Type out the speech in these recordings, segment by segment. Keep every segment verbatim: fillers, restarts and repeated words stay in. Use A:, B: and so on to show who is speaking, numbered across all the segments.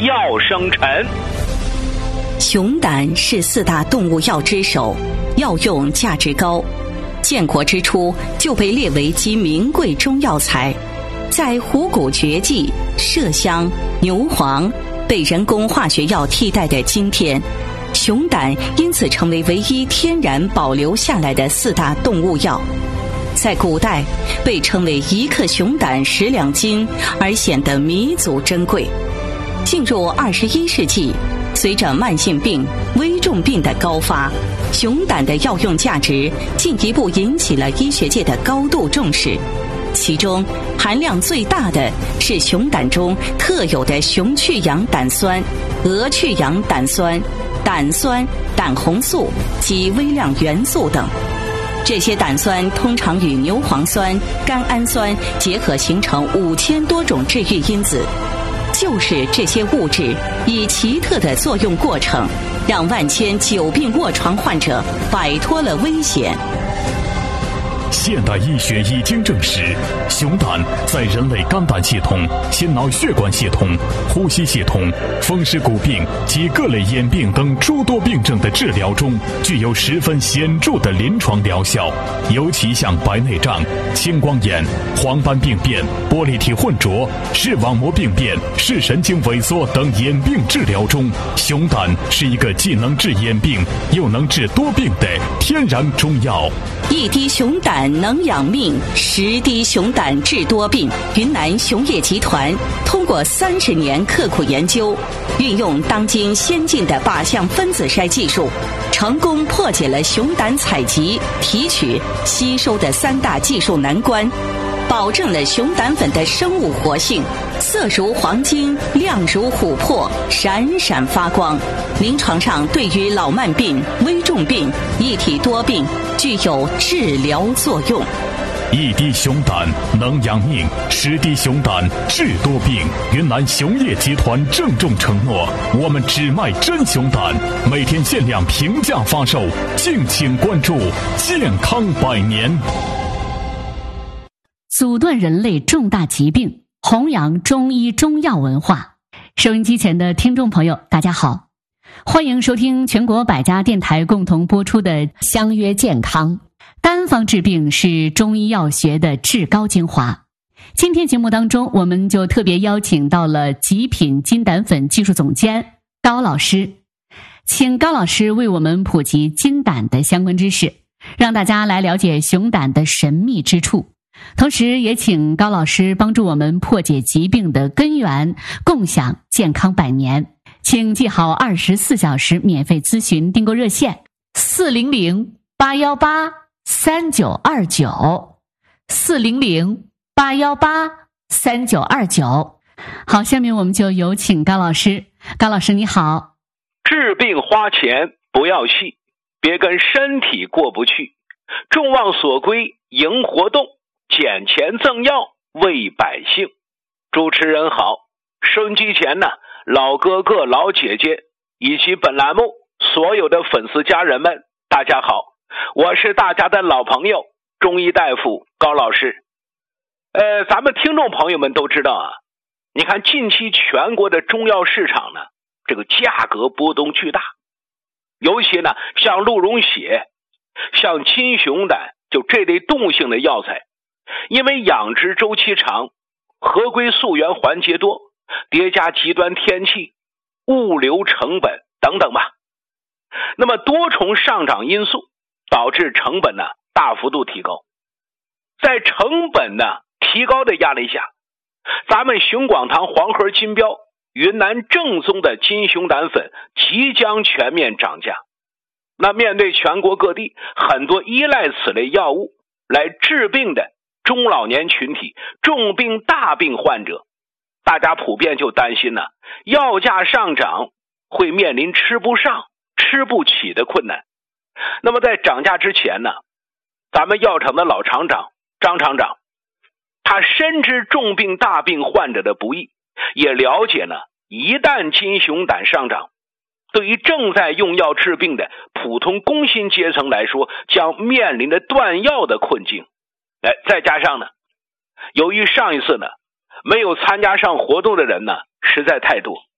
A: 药生辰。
B: 熊胆是四大动物药之首，药用价值高，建国之初就被列为极名贵中药材。在虎骨绝迹、麝香、牛黄被人工化学药替代的今天，熊胆因此成为唯一天然保留下来的四大动物药。在古代被称为一克熊胆十两金，而显得弥足珍贵。进入二十一世纪，随着慢性病、危重病的高发，熊胆的药用价值进一步引起了医学界的高度重视。其中含量最大的是熊胆中特有的熊去氧胆酸、鹅去氧胆酸、胆酸、胆红素及微量元素等。这些胆酸通常与牛磺酸、甘氨酸结合，形成五千多种治愈因子。就是这些物质以奇特的作用过程，让万千久病卧床患者摆脱了危险。
C: 现代医学已经证实，熊胆在人类肝胆系统、心脑血管系统、呼吸系统、风湿骨病及各类眼病等诸多病症的治疗中，具有十分显著的临床疗效。尤其像白内障、青光眼、黄斑病变、玻璃体混浊、视网膜病变、视神经萎缩等眼病治疗中，熊胆是一个既能治眼病又能治多病的天然中药。
B: 一滴熊胆能养命，十滴熊胆治多病。云南熊业集团通过三十年刻苦研究，运用当今先进的靶向分子筛技术，成功破解了熊胆采集、提取、吸收的三大技术难关，保证了熊胆粉的生物活性，色如黄金，亮如琥珀，闪闪发光。临床上对于老慢病、危重病、一体多病具有治疗作用。
C: 一滴熊胆能养命，十滴熊胆治多病。云南熊业集团郑重承诺，我们只卖真熊胆，每天限量平价发售，敬请关注。健康百年，
D: 阻断人类重大疾病，弘扬中医中药文化。收音机前的听众朋友，大家好，欢迎收听全国百家电台共同播出的《相约健康》。单方治病是中医药学的至高精华。今天节目当中，我们就特别邀请到了极品金胆粉技术总监高老师，请高老师为我们普及金胆的相关知识，让大家来了解熊胆的神秘之处。同时也请高老师帮助我们破解疾病的根源，共享健康百年。请记好二十四小时免费咨询订购热线四零零八幺八三九二九四零零八幺八三九二九。好，下面我们就有请高老师。高老师你好。
A: 治病花钱不要气，别跟身体过不去，众望所归迎活动，捡钱赠药为百姓。主持人好，收音机前呢，老哥哥老姐姐以及本栏目所有的粉丝家人们，大家好，我是大家的老朋友中医大夫高老师。呃，咱们听众朋友们都知道啊，你看近期全国的中药市场呢，这个价格波动巨大，尤其呢像鹿茸血、像金熊胆，就这类动物性的药材，因为养殖周期长，合规溯源环节多，叠加极端天气、物流成本等等吧，那么多重上涨因素导致成本呢大幅度提高。在成本呢提高的压力下，咱们熊广堂黄河金标云南正宗的金熊胆粉即将全面涨价。那面对全国各地很多依赖此类药物来治病的中老年群体、重病大病患者，大家普遍就担心呢，药价上涨会面临吃不上、吃不起的困难。那么在涨价之前呢，咱们药厂的老厂长张厂长，他深知重病大病患者的不易，也了解呢，一旦金熊胆上涨，对于正在用药治病的普通工薪阶层来说，将面临着断药的困境。哎，再加上呢，由于上一次呢没有参加上活动的人呢实在太多，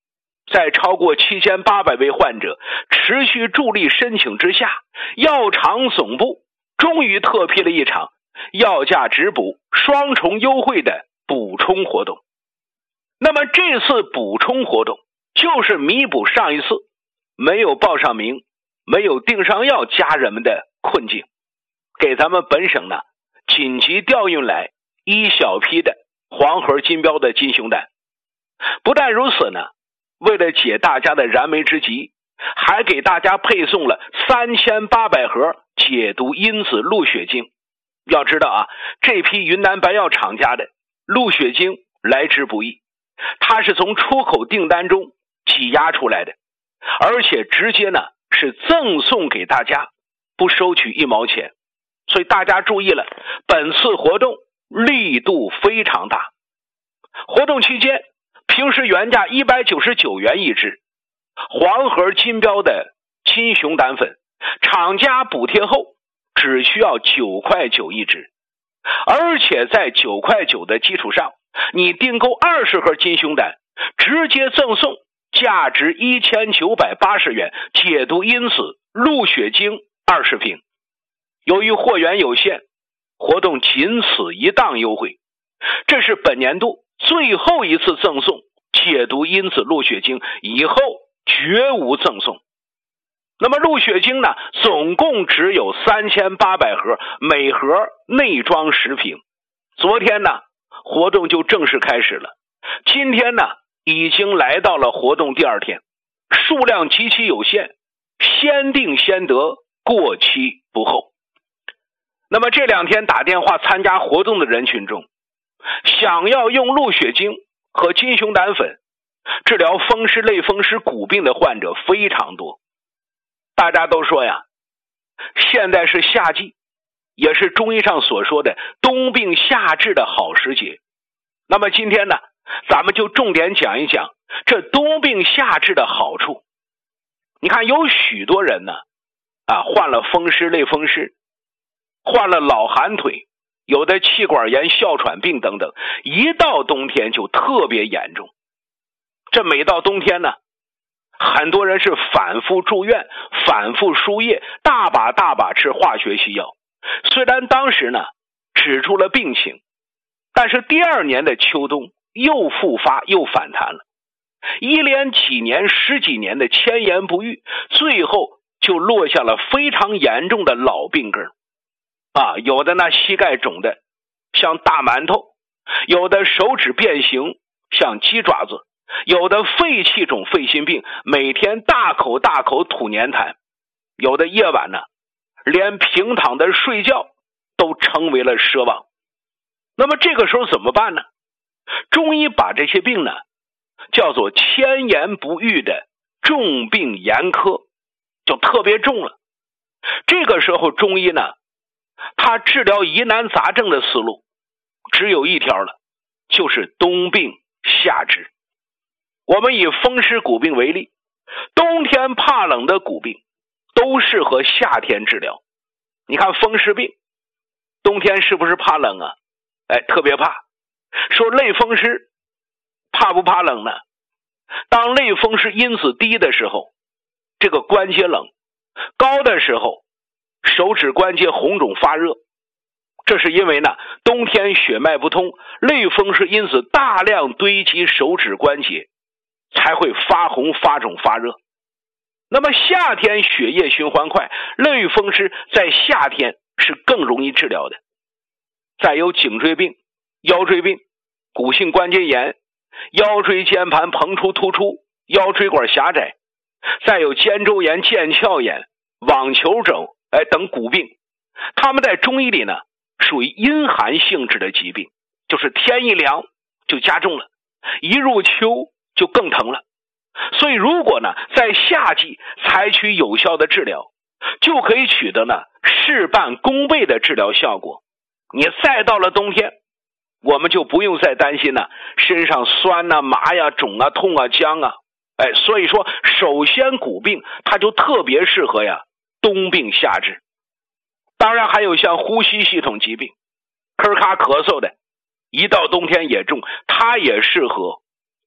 A: 在超过七千八百位患者持续助力申请之下，药厂总部终于特批了一场药价直补双重优惠的补充活动。那么这次补充活动就是弥补上一次没有报上名、没有订上药家人们的困境，给咱们本省呢紧急调运来一小批的黄盒金标的金熊胆。不但如此呢，为了解大家的燃眉之急，还给大家配送了三千八百盒解毒因子鹿血精。要知道啊，这批云南白药厂家的鹿血精来之不易，它是从出口订单中挤压出来的，而且直接呢是赠送给大家，不收取一毛钱。所以大家注意了，本次活动力度非常大。活动期间，平时原价一百九十九元一支黄盒金标的金熊胆粉，厂家补贴后只需要九块九一支，而且在九块九的基础上，你订购二十盒金熊胆，直接赠送价值一千九百八十元解毒因子鹿血精二十瓶。由于货源有限，活动仅此一档优惠，这是本年度最后一次赠送解毒因子鹿血精，以后绝无赠送。那么鹿血精呢，总共只有三千八百盒，每盒内装十瓶。昨天呢，活动就正式开始了。今天呢，已经来到了活动第二天，数量极其有限，先订先得，过期不候。那么这两天打电话参加活动的人群中，想要用鹿血精和金熊胆粉治疗风湿类风湿骨病的患者非常多。大家都说呀，现在是夏季，也是中医上所说的冬病夏治的好时节。那么今天呢，咱们就重点讲一讲这冬病夏治的好处。你看有许多人呢啊，患了风湿类风湿，患了老寒腿，有的气管炎、哮喘病等等，一到冬天就特别严重。这每到冬天呢，很多人是反复住院，反复输液，大把大把吃化学西药。虽然当时呢止住了病情，但是第二年的秋冬又复发又反弹了，一连几年十几年的千言不愈，最后就落下了非常严重的老病根啊，有的呢膝盖肿的像大馒头，有的手指变形像鸡爪子，有的肺气肿肺心病，每天大口大口吐粘痰，有的夜晚呢连平躺的睡觉都成为了奢望。那么这个时候怎么办呢？中医把这些病呢叫做千言不愈的重病严苛，就特别重了。这个时候中医呢，他治疗疑难杂症的思路只有一条了，就是冬病夏治。我们以风湿骨病为例，冬天怕冷的骨病都适合夏天治疗。你看风湿病冬天是不是怕冷啊？哎，特别怕。说类风湿怕不怕冷呢？当类风湿因子低的时候，这个关节冷；高的时候，手指关节红肿发热。这是因为呢，冬天血脉不通，类风湿因子大量堆积手指关节，才会发红发肿发热。那么夏天血液循环快，类风湿在夏天是更容易治疗的。再有颈椎病、腰椎病、骨性关节炎、腰椎间盘膨出突出、腰椎管狭窄，再有肩周炎、腱鞘炎、网球肘哎等骨病，它们在中医里呢属于阴寒性质的疾病，就是天一凉就加重了，一入秋就更疼了。所以如果呢在夏季采取有效的治疗，就可以取得呢事半功倍的治疗效果。你再到了冬天，我们就不用再担心呢身上酸啊、麻呀、肿啊、痛啊、僵啊。哎，所以说首先骨病它就特别适合呀冬病夏治。当然还有像呼吸系统疾病，咳咔咳嗽的，一到冬天也重，它也适合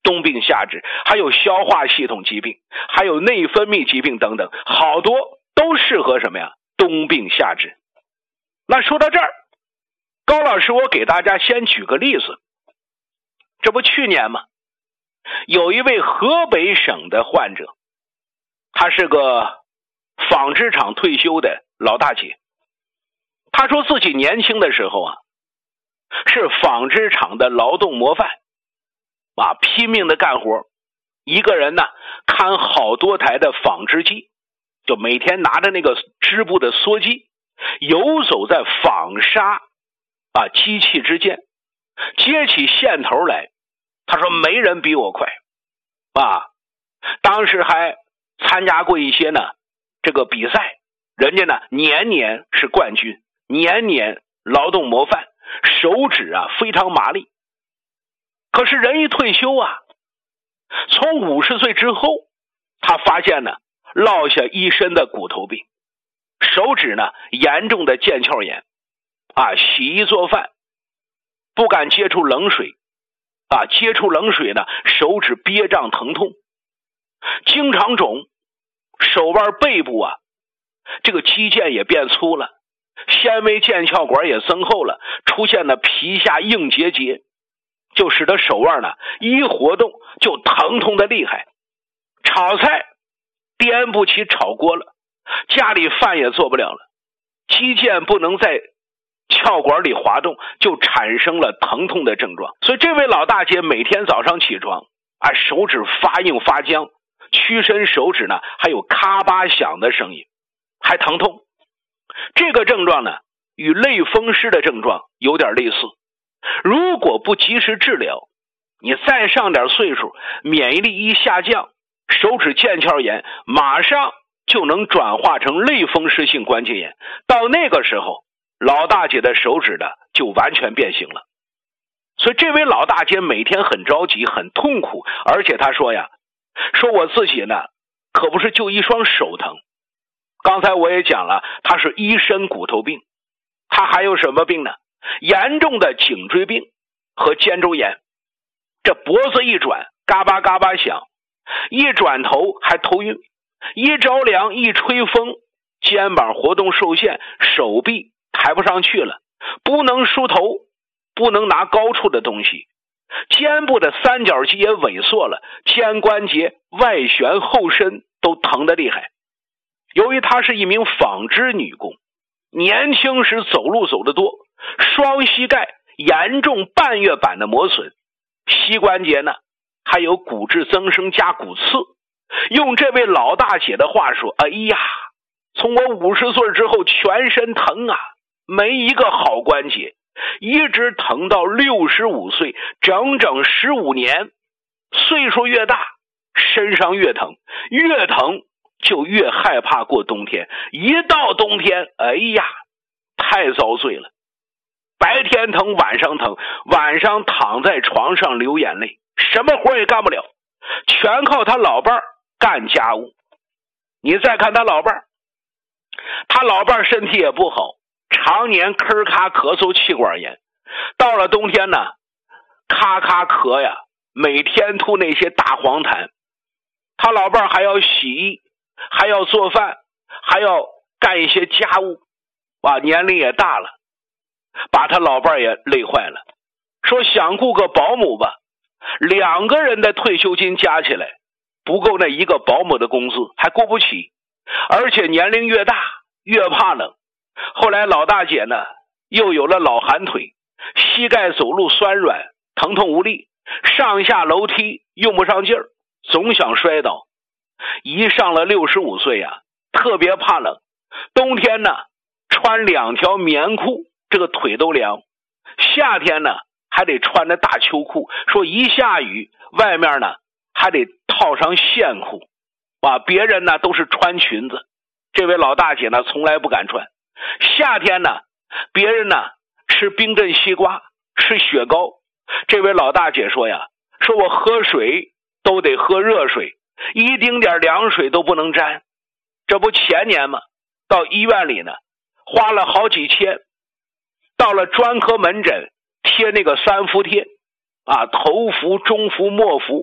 A: 冬病夏治，还有消化系统疾病，还有内分泌疾病等等，好多都适合什么呀？冬病夏治。那说到这儿，高老师我给大家先举个例子，这不去年吗？有一位河北省的患者，他是个纺织厂退休的老大姐，他说自己年轻的时候啊，是纺织厂的劳动模范啊，拼命的干活，一个人呢看好多台的纺织机，就每天拿着那个织布的梭机，游走在纺纱啊机器之间，接起线头来。他说没人比我快啊！当时还参加过一些呢这个比赛，人家呢年年是冠军，年年劳动模范，手指啊非常麻利。可是人一退休啊，从五十岁之后，他发现呢落下一身的骨头病，手指呢严重的腱鞘炎啊，洗衣做饭不敢接触冷水啊，接触冷水呢手指憋胀疼痛，经常肿，手腕背部啊这个肌腱也变粗了，纤维腱鞘管也增厚了，出现了皮下硬结节，就使得手腕呢一活动就疼痛的厉害，炒菜颠不起炒锅了，家里饭也做不了了，肌腱不能在鞘管里滑动，就产生了疼痛的症状。所以这位老大姐每天早上起床啊，手指发硬发僵，屈伸手指呢还有咔吧响的声音，还疼痛。这个症状呢与类风湿的症状有点类似，如果不及时治疗，你再上点岁数，免疫力一下降，手指腱鞘炎马上就能转化成类风湿性关节炎，到那个时候老大姐的手指呢就完全变形了。所以这位老大姐每天很着急很痛苦，而且她说呀，说我自己呢可不是就一双手疼，刚才我也讲了，她是一身骨头病，她还有什么病呢？严重的颈椎病和肩周炎，这脖子一转嘎巴嘎巴响，一转头还头晕，一着凉一吹风，肩膀活动受限，手臂抬不上去了，不能梳头，不能拿高处的东西，肩部的三角肌也萎缩了，肩关节外旋后伸都疼得厉害。由于她是一名纺织女工，年轻时走路走得多，双膝盖严重半月板的磨损，膝关节呢还有骨质增生加骨刺。用这位老大姐的话说，哎呀，从我五十岁之后全身疼啊，没一个好关节，一直疼到六十五岁，整整十五年。岁数越大身上越疼，越疼就越害怕过冬天，一到冬天哎呀太遭罪了，白天疼晚上疼，晚上躺在床上流眼泪，什么活也干不了，全靠他老伴儿干家务。你再看他老伴儿，他老伴儿身体也不好，常年咳咔咳嗽气管炎，到了冬天呢咔咔咳呀，每天吐那些大黄痰。他老伴儿还要洗衣，还要做饭，还要干一些家务啊，年龄也大了，把他老伴儿也累坏了。说想雇个保姆吧，两个人的退休金加起来不够那一个保姆的工资，还雇不起，而且年龄越大越怕冷。后来老大姐呢又有了老寒腿，膝盖走路酸软疼痛无力，上下楼梯用不上劲儿，总想摔倒。一上了六十五岁啊，特别怕冷，冬天呢穿两条棉裤，这个腿都凉，夏天呢还得穿着大秋裤，说一下雨外面呢还得套上线裤啊，别人呢都是穿裙子，这位老大姐呢从来不敢穿。夏天呢别人呢吃冰镇西瓜吃雪糕，这位老大姐说呀，说我喝水都得喝热水，一丁点凉水都不能沾。这不前年嘛，到医院里呢花了好几千，到了专科门诊贴那个三伏贴啊，头伏中伏末伏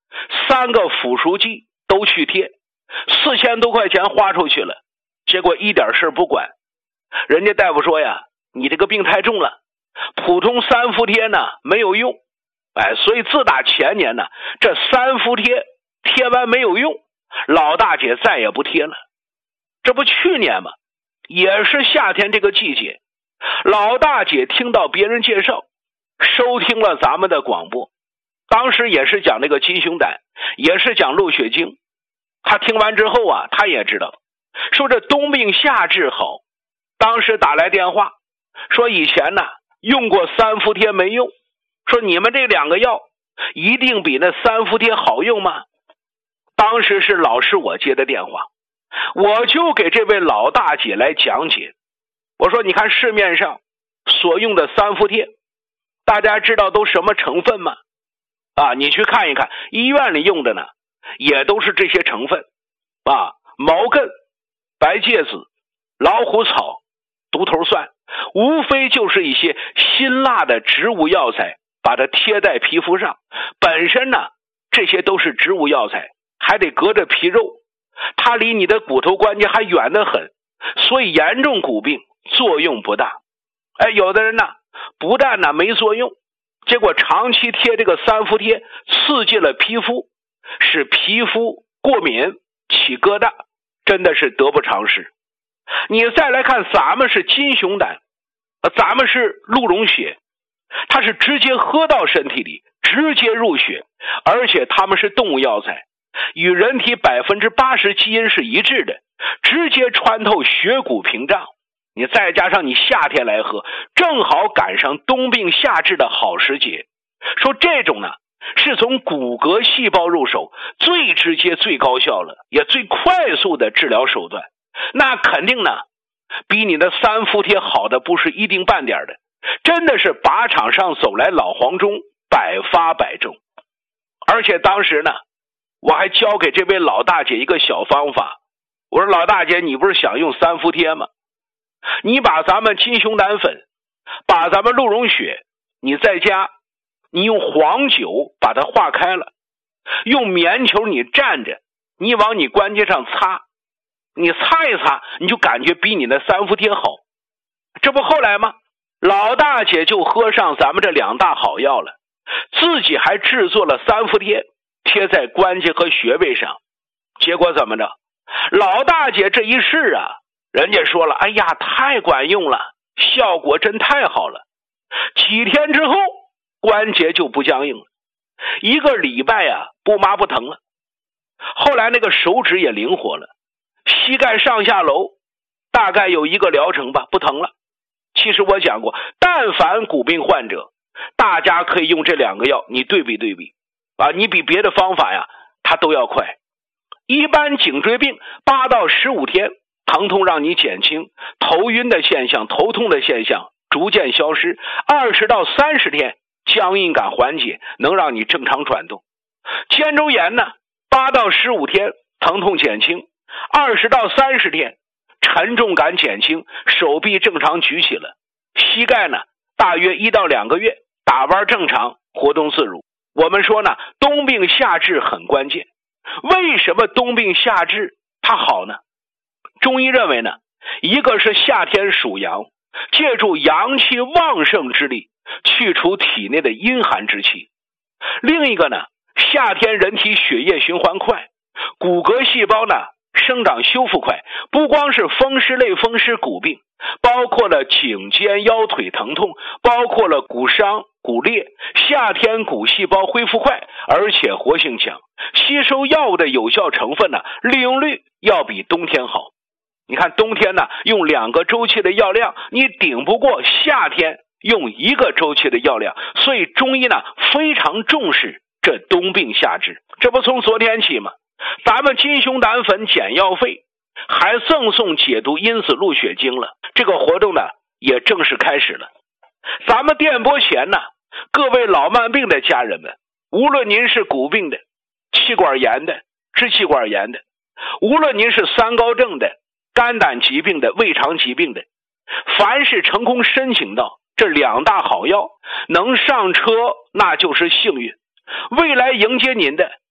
A: 三个辅属剂都去贴，四千多块钱花出去了，结果一点事不管。人家大夫说呀，你这个病太重了，普通三伏贴呢没有用，哎，所以自打前年呢，这三伏贴贴完没有用，老大姐再也不贴了。这不去年吗？也是夏天这个季节，老大姐听到别人介绍，收听了咱们的广播，当时也是讲那个金熊胆，也是讲鹿血精。她听完之后啊，她也知道，说这冬病夏治好。当时打来电话说，以前呢用过三伏贴没用，说你们这两个药一定比那三伏贴好用吗？当时是老师我接的电话，我就给这位老大姐来讲解。我说你看市面上所用的三伏贴，大家知道都什么成分吗？啊，你去看一看医院里用的呢，也都是这些成分啊，毛茛、白芥子、老虎草、独头蒜，无非就是一些辛辣的植物药材，把它贴在皮肤上。本身呢，这些都是植物药材，还得隔着皮肉，它离你的骨头关节还远得很，所以严重骨病作用不大。哎，有的人呢，不但呢没作用，结果长期贴这个三伏贴，刺激了皮肤，使皮肤过敏起疙瘩，真的是得不偿失。你再来看咱们是金熊胆，咱们是鹿茸血，它是直接喝到身体里，直接入血，而且它们是动物药材，与人体 百分之八十 基因是一致的，直接穿透血骨屏障。你再加上你夏天来喝，正好赶上冬病夏治的好时节。说这种呢是从骨骼细胞入手，最直接最高效了，也最快速的治疗手段。那肯定呢比你的三伏贴好的不是一丁半点的，真的是靶场上走来老黄忠，百发百中。而且当时呢我还教给这位老大姐一个小方法，我说老大姐，你不是想用三伏贴吗？你把咱们金熊胆粉，把咱们鹿茸血，你在家你用黄酒把它化开了，用棉球你蘸着，你往你关节上擦，你擦一擦，你就感觉比你的三伏贴好。这不后来吗？老大姐就喝上咱们这两大好药了，自己还制作了三伏贴，贴在关节和穴位上。结果怎么着？老大姐这一试啊，人家说了，哎呀，太管用了，效果真太好了。几天之后关节就不僵硬了，一个礼拜啊不麻不疼了。后来那个手指也灵活了，膝盖上下楼大概有一个疗程吧，不疼了。其实我讲过，但凡骨病患者，大家可以用这两个药，你对比对比啊，你比别的方法呀它都要快。一般颈椎病八到十五天疼痛让你减轻，头晕的现象、头痛的现象逐渐消失，二十到三十天僵硬感缓解，能让你正常转动。肩周炎呢，八到十五天疼痛减轻，二十到三十天沉重感减轻，手臂正常举起了。膝盖呢，大约一到两个月打弯正常，活动自如。我们说呢，冬病夏治很关键。为什么冬病夏治它好呢？中医认为呢，一个是夏天属阳，借助阳气旺盛之力去除体内的阴寒之气。另一个呢，夏天人体血液循环快，骨骼细胞呢生长修复快，不光是风湿类风湿骨病，包括了颈肩腰腿疼痛，包括了骨伤骨裂，夏天骨细胞恢复快，而且活性强，吸收药物的有效成分呢利用率要比冬天好。你看冬天呢用两个周期的药量，你顶不过夏天用一个周期的药量，所以中医呢非常重视这冬病夏治。这不从昨天起吗？咱们金熊胆粉减药费还赠送解毒因子鹿血精了，这个活动呢也正式开始了。咱们电波前呢，各位老慢病的家人们，无论您是骨病的、气管炎的、支气管炎的，无论您是三高症的、肝胆疾病的、胃肠疾病的，凡是成功申请到这两大好药，能上车那就是幸运。未来迎接您的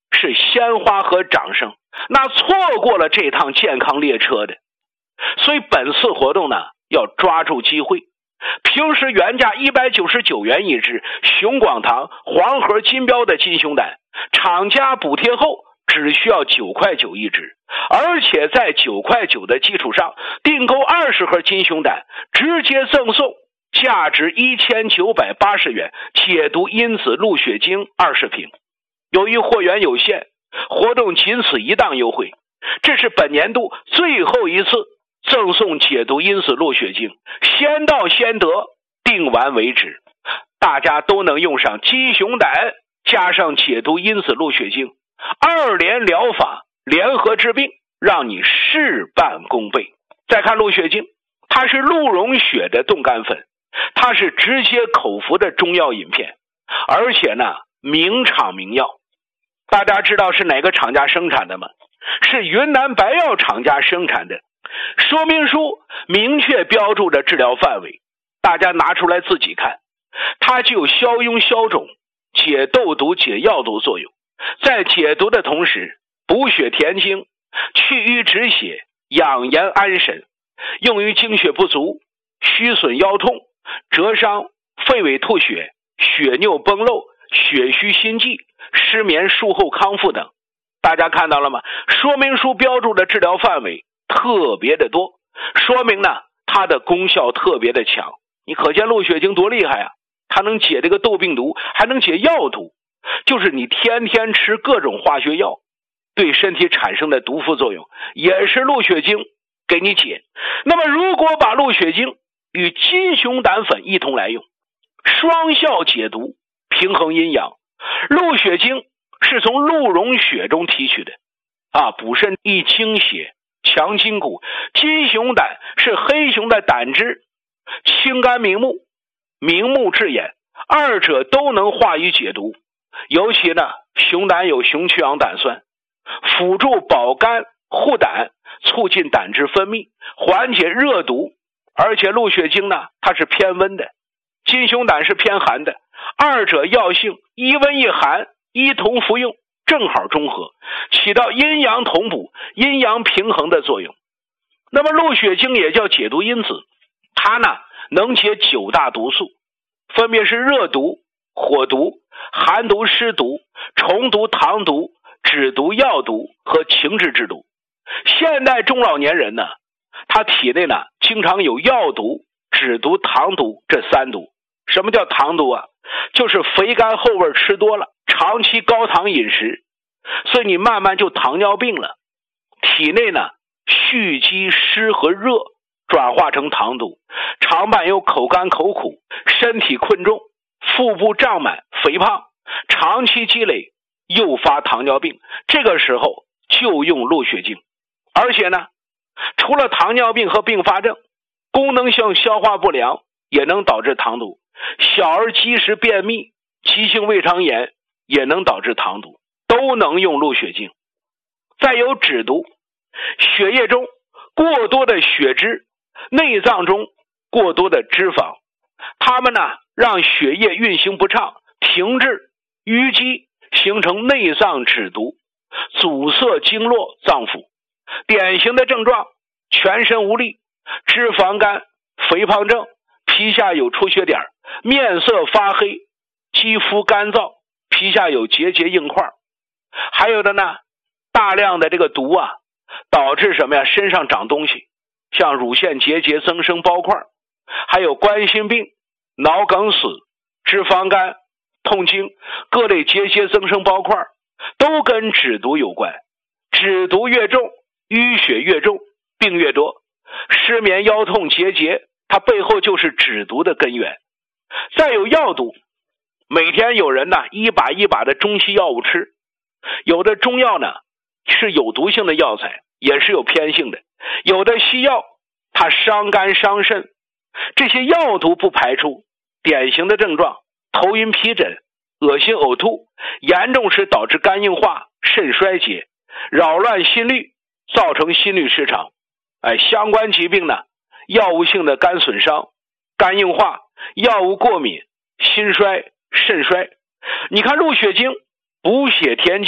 A: 是鲜花和掌声，那错过了这趟健康列车的。所以本次活动呢，要抓住机会。平时原价一百九十九元一只熊广堂黄盒金标的金熊胆，厂家补贴后只需要九块九一只，而且在九块九的基础上订购二十盒金熊胆，直接赠送价值一千九百八十元解毒因子鹿血精二十瓶。由于货源有限，活动仅此一档优惠，这是本年度最后一次赠送解毒因子鹿血精，先到先得，订完为止。大家都能用上鸡熊胆加上解毒因子鹿血精，二联疗法，联合治病，让你事半功倍。再看鹿血精，它是鹿茸血的冻干粉，它是直接口服的中药饮片，而且呢名厂名药。大家知道是哪个厂家生产的吗？是云南白药厂家生产的。说明书明确标注着治疗范围，大家拿出来自己看。它具有消痈消肿、解痘毒、解药毒作用，在解毒的同时补血填精、去瘀止血、养颜安神，用于精血不足、虚损腰痛、折伤、肺痿吐血、血尿崩漏、血虚心悸、失眠术后康复等。大家看到了吗？说明书标注的治疗范围特别的多，说明呢它的功效特别的强。你可见鹿血精多厉害啊，它能解这个痘病毒，还能解药毒，就是你天天吃各种化学药对身体产生的毒副作用，也是鹿血精给你解。那么如果把鹿血精与金熊胆粉一同来用，双效解毒，平衡阴阳。鹿血精是从鹿茸血中提取的啊，补肾益精血，强筋骨。金熊胆是黑熊的胆汁，清肝明目，明目治眼，二者都能化瘀解毒。尤其呢，熊胆有熊去氧胆酸，辅助保肝护胆，促进胆汁分泌，缓解热毒。而且鹿血精呢，它是偏温的，金熊胆是偏寒的，二者药性一温一寒，一同服用，正好中和，起到阴阳同补、阴阳平衡的作用。那么鹿血精也叫解毒因子，它呢能解九大毒素，分别是热毒、火毒、寒毒、湿毒、虫毒、糖毒、脂毒、药毒和情志之毒。现代中老年人呢，他体内呢经常有药毒、脂毒、糖毒这三毒。什么叫糖毒啊？就是肥甘厚味吃多了，长期高糖饮食，所以你慢慢就糖尿病了。体内呢蓄积湿和热转化成糖毒，常伴有口干口苦、身体困重、腹部胀满、肥胖，长期积累诱发糖尿病。这个时候就用鹿血精。而且呢，除了糖尿病和并发症，功能性消化不良也能导致糖毒，小儿积食便秘、急性胃肠炎也能导致糖毒，都能用鹿血精。再有脂毒，血液中过多的血脂，内脏中过多的脂肪，它们呢让血液运行不畅，停滞淤积，形成内脏脂毒，阻塞经络脏腑。典型的症状：全身无力、脂肪肝、肥胖症、皮下有出血点、面色发黑、肌肤干燥、皮下有结节硬块。还有的呢，大量的这个毒啊，导致什么呀？身上长东西，像乳腺结节增生包块，还有冠心病、脑梗死、脂肪肝、痛经，各类结节增生包块都跟脂毒有关。脂毒越重，淤血越重，病越多。失眠、腰痛、结节，它背后就是脂毒的根源。再有药毒，每天有人呢一把一把的中西药物吃，有的中药呢是有毒性的药材，也是有偏性的，有的西药它伤肝伤肾。这些药毒不排出，典型的症状：头晕皮疹、恶心呕吐，严重时导致肝硬化、肾衰竭，扰乱心律，造成心律失常。哎，相关疾病呢，药物性的肝损伤、肝硬化、药物过敏、心衰、肾衰。你看鹿血精补血填精，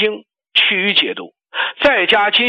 A: 曲解读，再加金